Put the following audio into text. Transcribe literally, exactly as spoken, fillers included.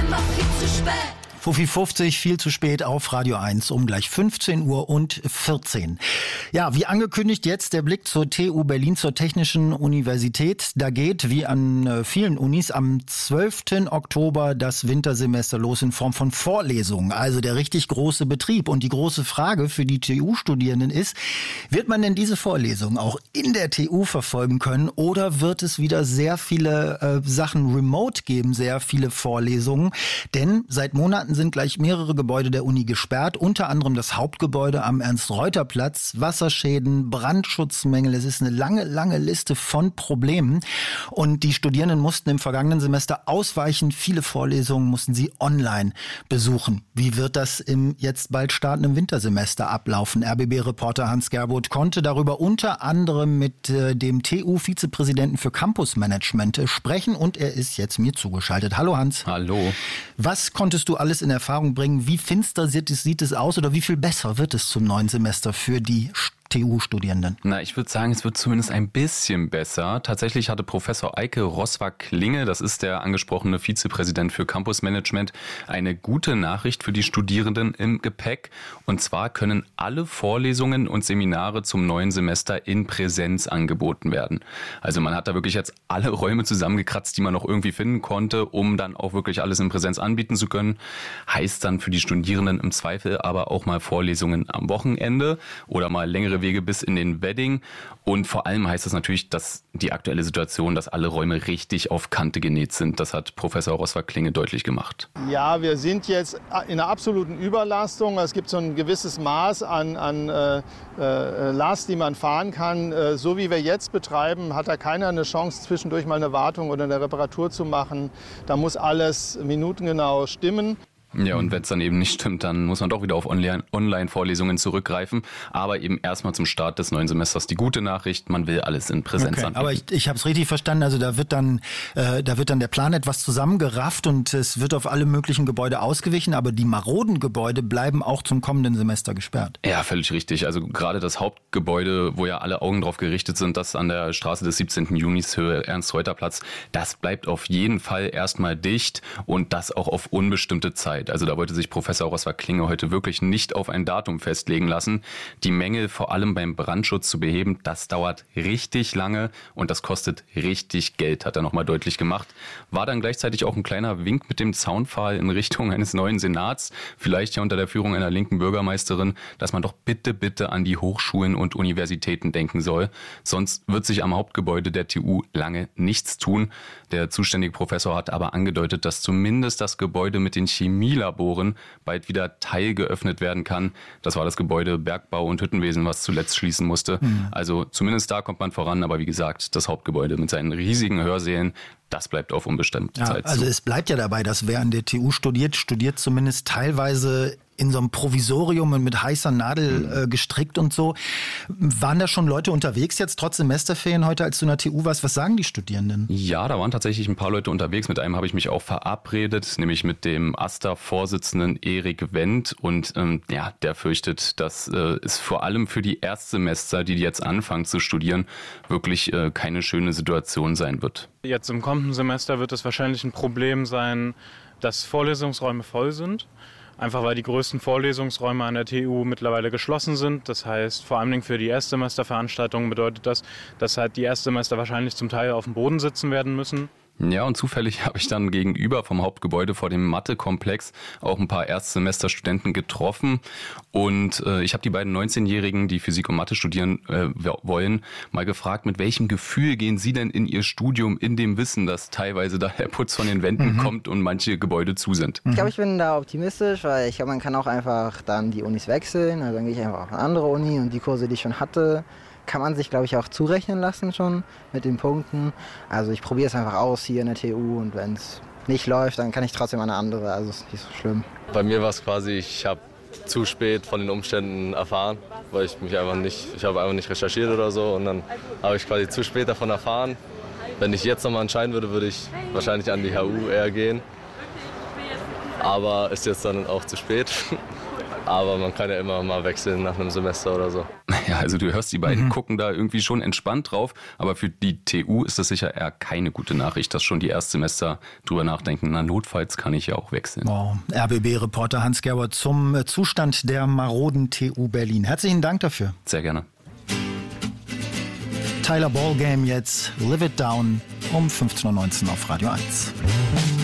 immer viel zu spät. Fuffi fünfzig, viel zu spät auf Radio eins um gleich fünfzehn Uhr und vierzehn. Ja, wie angekündigt jetzt der Blick zur T U Berlin, zur Technischen Universität. Da geht, wie an vielen Unis, am zwölften Oktober das Wintersemester los in Form von Vorlesungen. Also der richtig große Betrieb. Und die große Frage für die T U-Studierenden ist, wird man denn diese Vorlesungen auch in der T U verfolgen können oder wird es wieder sehr viele äh, Sachen remote geben, sehr viele Vorlesungen? Denn seit Monaten sind gleich mehrere Gebäude der Uni gesperrt, unter anderem das Hauptgebäude am Ernst-Reuter-Platz, Wasserschäden, Brandschutzmängel. Es ist eine lange, lange Liste von Problemen und die Studierenden mussten im vergangenen Semester ausweichen. Viele Vorlesungen mussten sie online besuchen. Wie wird das im jetzt bald startenden Wintersemester ablaufen? R B B-Reporter Hans Gerbold konnte darüber unter anderem mit äh, dem T U-Vizepräsidenten für Campusmanagement äh, sprechen und er ist jetzt mir zugeschaltet. Hallo Hans. Hallo. Was konntest du alles in Erfahrung bringen? Wie finster sieht es, sieht es aus oder wie viel besser wird es zum neuen Semester für die T U-Studierenden? Na, ich würde sagen, es wird zumindest ein bisschen besser. Tatsächlich hatte Professor Eike Roswag-Klinge, das ist der angesprochene Vizepräsident für Campusmanagement, eine gute Nachricht für die Studierenden im Gepäck. Und zwar können alle Vorlesungen und Seminare zum neuen Semester in Präsenz angeboten werden. Also man hat da wirklich jetzt alle Räume zusammengekratzt, die man noch irgendwie finden konnte, um dann auch wirklich alles in Präsenz anbieten zu können. Heißt dann für die Studierenden im Zweifel aber auch mal Vorlesungen am Wochenende oder mal längere Wege bis in den Wedding. Und vor allem heißt das natürlich, dass die aktuelle Situation, dass alle Räume richtig auf Kante genäht sind. Das hat Professor Roswag-Klinge deutlich gemacht. Ja, wir sind jetzt in einer absoluten Überlastung. Es gibt so ein gewisses Maß an, an äh, äh, Last, die man fahren kann. Äh, so wie wir jetzt betreiben, hat da keiner eine Chance, zwischendurch mal eine Wartung oder eine Reparatur zu machen. Da muss alles minutengenau stimmen. Ja, und wenn es dann eben nicht stimmt, dann muss man doch wieder auf Online- Online-Vorlesungen zurückgreifen. Aber eben erstmal zum Start des neuen Semesters die gute Nachricht, man will alles in Präsenz okay, anbieten. Aber ich, ich habe es richtig verstanden, also da wird dann äh, da wird dann der Plan etwas zusammengerafft und es wird auf alle möglichen Gebäude ausgewichen, aber die maroden Gebäude bleiben auch zum kommenden Semester gesperrt. Ja, völlig richtig. Also gerade das Hauptgebäude, wo ja alle Augen drauf gerichtet sind, das an der Straße des siebzehnten Junis, Höhe Ernst-Reuter-Platz, das bleibt auf jeden Fall erstmal dicht und das auch auf unbestimmte Zeit. Also da wollte sich Professor Roswag-Klinge heute wirklich nicht auf ein Datum festlegen lassen. Die Mängel vor allem beim Brandschutz zu beheben, das dauert richtig lange und das kostet richtig Geld, hat er nochmal deutlich gemacht. War dann gleichzeitig auch ein kleiner Wink mit dem Zaunpfahl in Richtung eines neuen Senats, vielleicht ja unter der Führung einer linken Bürgermeisterin, dass man doch bitte, bitte an die Hochschulen und Universitäten denken soll. Sonst wird sich am Hauptgebäude der T U lange nichts tun. Der zuständige Professor hat aber angedeutet, dass zumindest das Gebäude mit den Chemielaboren bald wieder teilgeöffnet werden kann. Das war das Gebäude Bergbau und Hüttenwesen, was zuletzt schließen musste. Mhm. Also zumindest da kommt man voran, aber wie gesagt, das Hauptgebäude mit seinen riesigen Hörsälen, das bleibt auf unbestimmte ja, Zeit also zu. Es bleibt ja dabei, dass wer an der T U studiert, studiert zumindest teilweise in so einem Provisorium und mit heißer Nadel mhm. äh, gestrickt und so. Waren da schon Leute unterwegs jetzt trotz Semesterferien heute, als du in der T U warst? Was sagen die Studierenden? Ja, da waren tatsächlich ein paar Leute unterwegs. Mit einem habe ich mich auch verabredet, nämlich mit dem A S t A-Vorsitzenden Erik Wendt. Und ähm, ja, der fürchtet, dass äh, es vor allem für die Erstsemester, die jetzt anfangen zu studieren, wirklich äh, keine schöne Situation sein wird. Jetzt im kommenden Semester wird es wahrscheinlich ein Problem sein, dass Vorlesungsräume voll sind. Einfach weil die größten Vorlesungsräume an der T U mittlerweile geschlossen sind. Das heißt, vor allem für die Erstsemesterveranstaltungen bedeutet das, dass halt die Erstsemester wahrscheinlich zum Teil auf dem Boden sitzen werden müssen. Ja, und zufällig habe ich dann gegenüber vom Hauptgebäude vor dem Mathe-Komplex auch ein paar Erstsemesterstudenten getroffen. Und äh, ich habe die beiden neunzehnjährigen, die Physik und Mathe studieren äh, wollen, mal gefragt, mit welchem Gefühl gehen sie denn in ihr Studium in dem Wissen, dass teilweise da der Putz von den Wänden mhm. kommt und manche Gebäude zu sind? Ich glaube, ich bin da optimistisch, weil ich glaube, man kann auch einfach dann die Unis wechseln. Also dann gehe ich einfach auf eine andere Uni und die Kurse, die ich schon hatte, kann man sich, glaube ich, auch zurechnen lassen schon mit den Punkten. Also ich probiere es einfach aus hier in der T U und wenn es nicht läuft, dann kann ich trotzdem eine andere. Also ist nicht so schlimm. Bei mir war es quasi, ich habe zu spät von den Umständen erfahren, weil ich mich einfach nicht, ich habe einfach nicht recherchiert oder so und dann habe ich quasi zu spät davon erfahren. Wenn ich jetzt nochmal entscheiden würde, würde ich wahrscheinlich an die H U eher gehen. Aber ist jetzt dann auch zu spät. Aber man kann ja immer mal wechseln nach einem Semester oder so. Ja, also du hörst, die beiden mhm. gucken da irgendwie schon entspannt drauf, aber für die T U ist das sicher eher keine gute Nachricht, dass schon die Erstsemester drüber nachdenken, na notfalls kann ich ja auch wechseln. Wow. R B B-Reporter Hans Gerber zum Zustand der maroden T U Berlin. Herzlichen Dank dafür. Sehr gerne. Tyler Ballgame jetzt, Live It Down um fünfzehn Uhr neunzehn auf Radio eins.